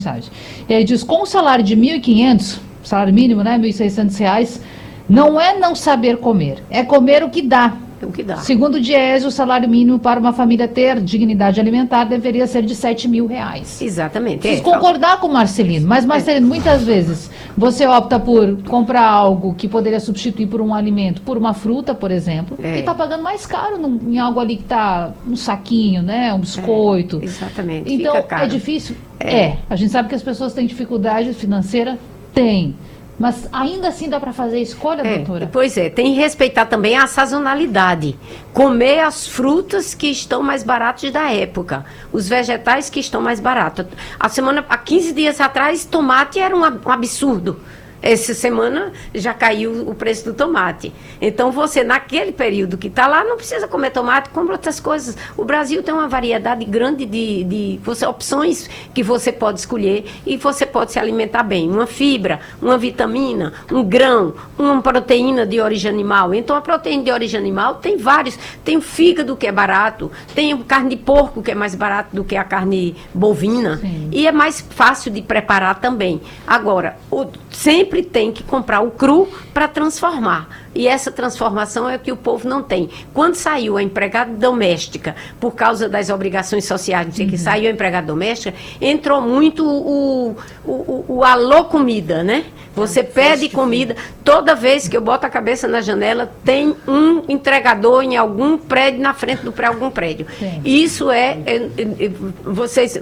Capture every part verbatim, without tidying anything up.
mensagem. Ele diz, com um salário de mil e quinhentos, salário mínimo, né, mil e seiscentos reais, não é não saber comer, é comer o que dá. O que dá. Segundo o Diese, o salário mínimo para uma família ter dignidade alimentar deveria ser de sete mil reais. Exatamente. Preciso é, concordar com o Marcelino, mas Marcelino, muitas vezes você opta por comprar algo que poderia substituir por um alimento, por uma fruta, por exemplo, É. e está pagando mais caro num, em algo ali que está um saquinho, né, um biscoito. É, exatamente. Então, Fica caro. é difícil? É. É. A gente sabe que as pessoas têm dificuldade financeira? Tem. Mas ainda assim dá para fazer escolha, É, doutora? pois é, tem que respeitar também a sazonalidade. Comer as frutas que estão mais baratas da época, os vegetais que estão mais baratos. A semana, há quinze dias atrás, tomate era um ab- um absurdo. Essa semana já caiu o preço do tomate. Então, você, naquele período que está lá, não precisa comer tomate, compra outras coisas. O Brasil tem uma variedade grande de, de você, opções que você pode escolher e você pode se alimentar bem. Uma fibra, uma vitamina, um grão, uma proteína de origem animal. Então, a proteína de origem animal tem vários. Tem o fígado, que é barato, tem a carne de porco, que é mais barato do que a carne bovina. Sim. E é mais fácil de preparar também. Agora, o, sempre tem que comprar o cru para transformar. E essa transformação é o que o povo não tem. Quando saiu a empregada doméstica, por causa das obrigações sociais, não sei o que, saiu a empregada doméstica, entrou muito o, o, o, o alô comida, né? Você pede comida, toda vez que eu boto a cabeça na janela, tem um entregador em algum prédio, na frente do prédio, algum prédio. Sim. Isso é, é, é, vocês,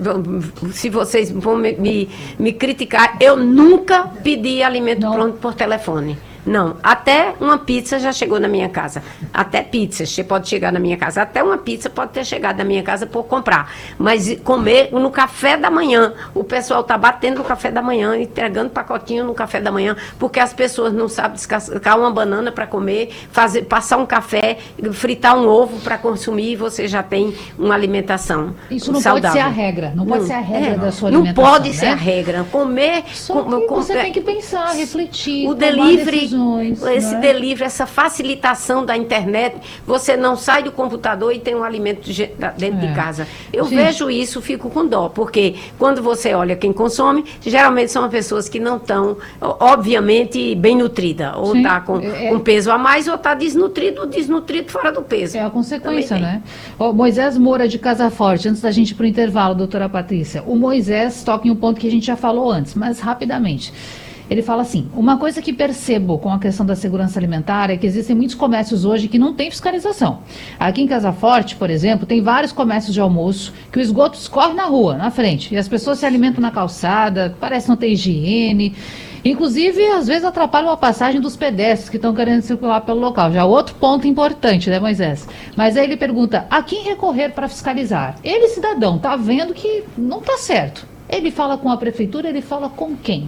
se vocês vão me, me, me criticar, eu nunca pedi alimento Não. pronto por telefone. Não, até uma pizza já chegou na minha casa. Até pizza, você pode chegar na minha casa. Até uma pizza pode ter chegado na minha casa por comprar. Mas comer no café da manhã, o pessoal está batendo no café da manhã, entregando pacotinho no café da manhã, porque as pessoas não sabem descascar uma banana para comer, fazer, passar um café, fritar um ovo para consumir, e você já tem uma alimentação Isso não saudável. pode ser a regra, não pode ser a regra é, da sua Não alimentação. pode ser né? a regra. Comer... Só com- que com- você tem que pensar, refletir, o tomar delivery, decisões, esse né? delivery, essa facilitação da internet, você não sai do computador e tem um alimento ge- da- dentro É. de casa. Eu Gente. vejo isso, fico com dó, porque quando você olha quem consome, geralmente são pessoas que não estão, obviamente, bem nutridas, ou Sim. está com, É- com peso a mais, ou está desnutrido, ou desnutrido fora do peso. É a consequência, Também tem. né? Ó, Moisés Moura, de Casa Forte, antes da gente ir para o intervalo, doutora Patrícia, o Moisés toca em um ponto que a gente já falou antes, mas rapidamente. Ele fala assim, uma coisa que percebo com a questão da segurança alimentar é que existem muitos comércios hoje que não têm fiscalização. Aqui em Casa Forte, por exemplo, tem vários comércios de almoço que o esgoto escorre na rua, na frente, e as pessoas se alimentam na calçada, parece não ter higiene. Inclusive, às vezes atrapalham a passagem dos pedestres que estão querendo circular pelo local. Já outro ponto importante, né, Moisés? Mas aí ele pergunta, a quem recorrer para fiscalizar? Ele, cidadão, está vendo que não está certo. Ele fala com a prefeitura, ele fala com quem?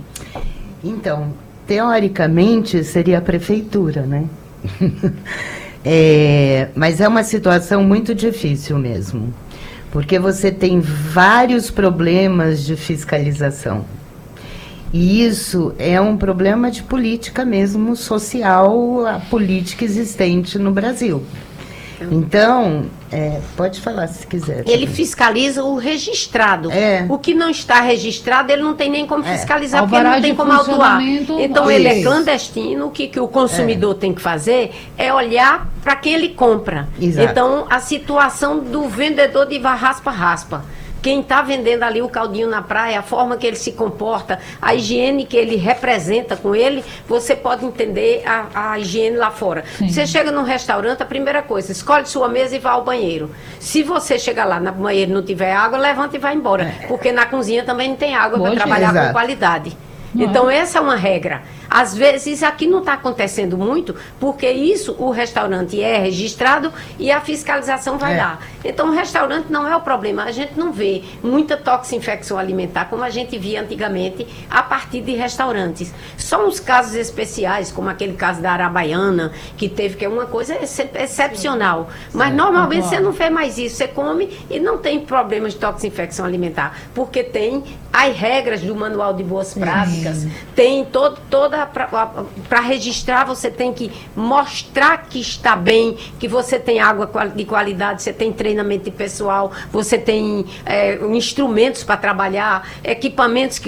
Então, teoricamente seria a prefeitura, né? É, mas é uma situação muito difícil mesmo, porque você tem vários problemas de fiscalização. E isso é um problema de política mesmo, social, a política existente no Brasil. Então, é, pode falar se quiser. Ele fiscaliza o registrado. É. O que não está registrado, ele não tem nem como É. fiscalizar, porque ele Alvará não tem de como autuar. funcionamento, Então, não. ele é Isso. clandestino. O que, que o consumidor tem que fazer é olhar para quem ele compra. Exato. Então, a situação do vendedor de raspa-raspa. Quem está vendendo ali o caldinho na praia, a forma que ele se comporta, a higiene que ele representa com ele, você pode entender a, a higiene lá fora. Sim. Você chega num restaurante, a primeira coisa, escolhe sua mesa e vá ao banheiro. Se você chegar lá no banheiro e não tiver água, levanta e vai embora. Porque na cozinha também não tem água para Hoje, trabalhar exato. com qualidade. Não Então, é? essa é uma regra. Às vezes, aqui não está acontecendo muito, porque isso, o restaurante é registrado e a fiscalização vai É. lá. Então, o restaurante não é o problema. A gente não vê muita toxinfecção alimentar como a gente via antigamente a partir de restaurantes. Só uns casos especiais, como aquele caso da Arabaiana, que teve, que é uma coisa excep- excepcional. Mas, normalmente, concordo. você não vê mais isso. Você come e não tem problema de toxinfecção alimentar, porque tem as regras do Manual de Boas Práticas, tem todo, toda para registrar, você tem que mostrar que está bem, que você tem água qual- de qualidade, você tem treinamento de pessoal, você tem é, instrumentos para trabalhar, equipamentos que